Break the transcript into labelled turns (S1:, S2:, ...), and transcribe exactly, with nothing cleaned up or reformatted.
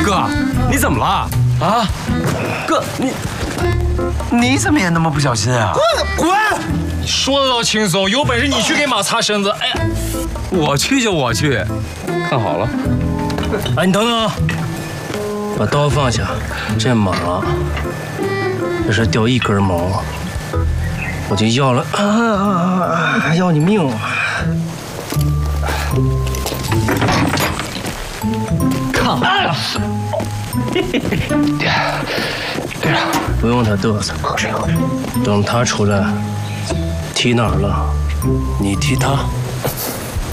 S1: 哥，你怎么了？啊，哥，你你怎么也那么不小心啊？
S2: 滚滚！你说的倒轻松，有本事你去给马擦身子。哎呀，
S1: 我去就我去，看好了。
S2: 哎，你等等，把刀放下。这马要是掉一根毛，我就要了啊，要你命！看啊！对了，不用他嘚瑟，喝水喝水。等他出来，踢哪儿了，你踢他。